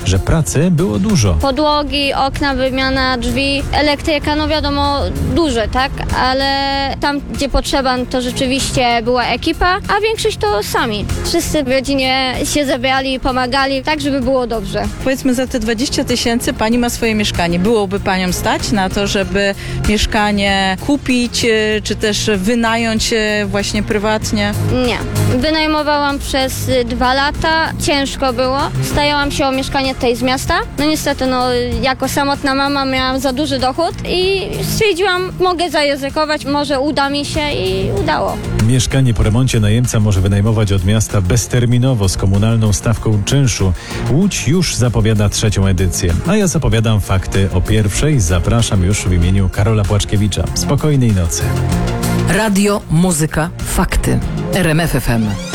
że pracy było dużo. Podłogi, okna, wymiana drzwi, elektryka, no wiadomo, duże, tak? Ale tam, gdzie potrzeba, to rzeczywiście była ekipa, a większość to sami. Wszyscy w rodzinie się zebrali i pomagali, tak, żeby było dobrze. Powiedzmy, za te 20 000 pani ma swoje mieszkanie. Byłoby panią stać na to, żeby mieszkanie kupić, czy też wynająć właśnie prywatnie? Nie. Wynajmowałam przez 2 lata. Ciężko było. Starałam się o mieszkanie tutaj z miasta. No niestety, jako samotna mama miałam za duży dochód i stwierdziłam, mogę zaryzykować, może uda mi się i udało. Mieszkanie po remoncie najemca może wynajmować od miasta bezterminowo z komunalną stawką czynszu. Łódź już zapowiada 3. edycję. A ja zapowiadam fakty o pierwszej. Zapraszam już w imieniu Karola Płaczkiewicza. Spokojnej nocy. Radio, muzyka, fakty. RMF FM.